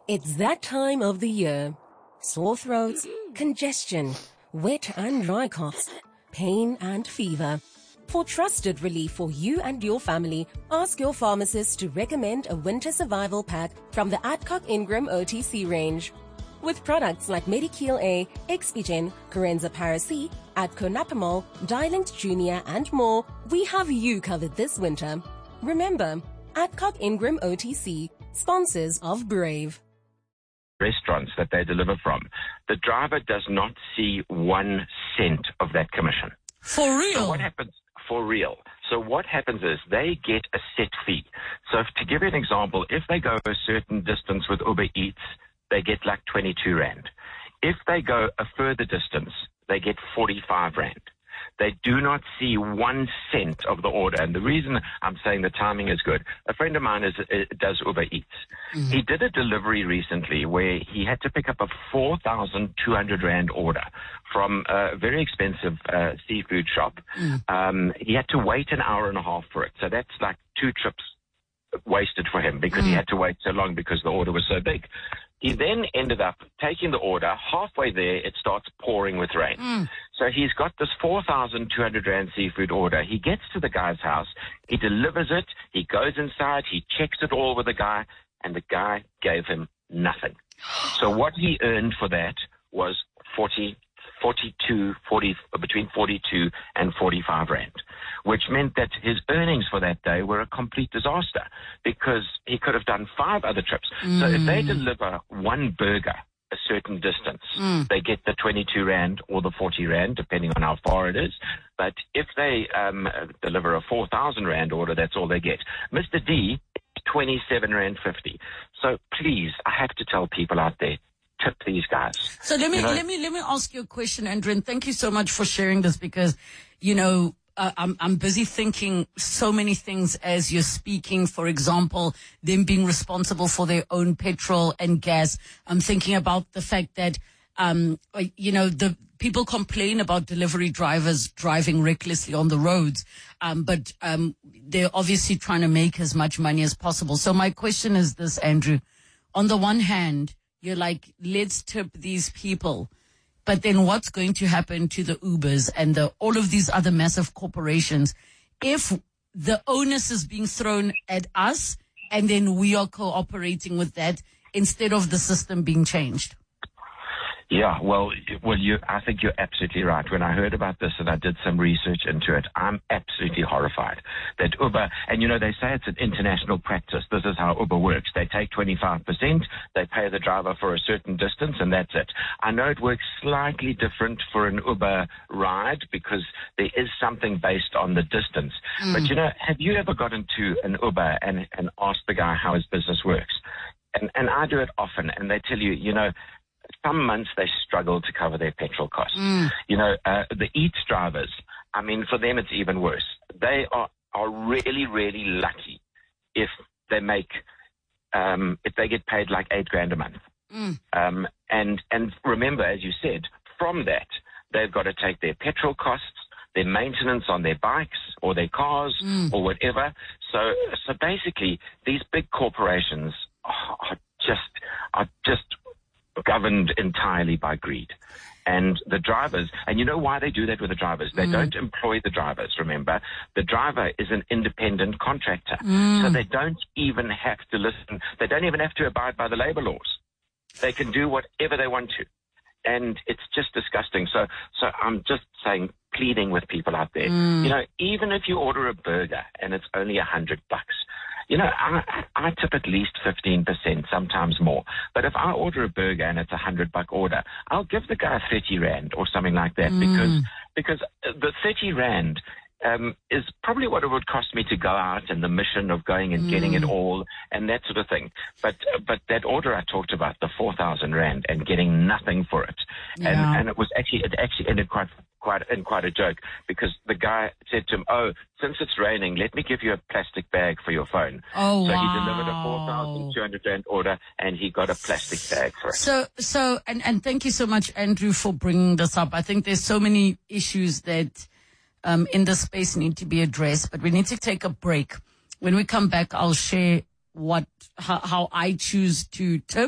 It's that time of the year. Sore throats, congestion, wet and dry coughs, pain and fever. For trusted relief for you and your family, ask your pharmacist to recommend a winter survival pack from the Adcock Ingram OTC range. With products like Medikil A, Expigen, Corenza Paracy, Adco Napamol, Dilinct Junior and more, we have you covered this winter. Remember, Adcock Ingram OTC, sponsors of Brave. Restaurants that they deliver from, the driver does not see 1 cent of that commission. For real? So what happens? For real. So what happens is they get a set fee. So to give you an example, if they go a certain distance with Uber Eats, they get like 22 Rand. If they go a further distance, they get 45 Rand. They do not see 1 cent of the order. And the reason I'm saying the timing is good, a friend of mine does Uber Eats. Mm-hmm. He did a delivery recently where he had to pick up a 4,200 Rand order from a very expensive seafood shop. Mm. He had to wait an hour and a half for it. So that's like 2 trips wasted for him because he had to wait so long because the order was so big. He then ended up taking the order. Halfway there, it starts pouring with rain. So he's got this 4,200 Rand seafood order. He gets to the guy's house. He delivers it. He goes inside. He checks it all with the guy, and the guy gave him nothing. So what he earned for that was between 42 and 45 Rand, which meant that his earnings for that day were a complete disaster because he could have done 5 other trips. So if they deliver 1 burger a certain distance, they get the 22 Rand or the 40 Rand, depending on how far it is. But if they deliver a 4,000 Rand order, that's all they get. Mr. D, 27 Rand 50. So please, I have to tell people out there, tip these guys. So let me ask you a question, Andrew, and thank you so much for sharing this because, I'm busy thinking so many things as you're speaking. For example, them being responsible for their own petrol and gas. I'm thinking about the fact that, the people complain about delivery drivers driving recklessly on the roads, but they're obviously trying to make as much money as possible. So my question is this, Andrew. On the one hand, you're like, let's tip these people. But then what's going to happen to the Ubers and all of these other massive corporations if the onus is being thrown at us and then we are cooperating with that instead of the system being changed? Yeah, I think you're absolutely right. When I heard about this and I did some research into it, I'm absolutely horrified that Uber, and they say it's an international practice. This is how Uber works. They take 25%, they pay the driver for a certain distance, and that's it. I know it works slightly different for an Uber ride because there is something based on the distance. But, have you ever got into an Uber and asked the guy how his business works? And I do it often, and they tell you, some months they struggle to cover their petrol costs. The Eats drivers, for them it's even worse. They are really, really lucky if they get paid like 8 grand a month. And remember, as you said, from that, they've got to take their petrol costs, their maintenance on their bikes or their cars or whatever. So basically, these big corporations are just governed entirely by greed. And the drivers, and you know why they do that with the drivers? They don't employ the drivers, remember. The driver is an independent contractor. So they don't even have to listen. They don't even have to abide by the labor laws. They can do whatever they want to. And it's just disgusting. So I'm just saying, pleading with people out there, even if you order a burger and it's only $100, I tip at least 15%, sometimes more. But if I order a burger and it's $100 order, I'll give the guy 30 Rand or something like that because the 30 Rand is probably what it would cost me to go out and the mission of going and getting it all and that sort of thing. But that order I talked about, the 4,000 Rand and getting nothing for it, and it actually ended quite a joke because the guy said to him, "Oh, since it's raining, let me give you a plastic bag for your phone." So he delivered a 4,200 Rand order and he got a plastic bag for it. So thank you so much, Andrew, for bringing this up. I think there's so many issues that in this space need to be addressed, but we need to take a break. When we come back, I'll share how I choose to tip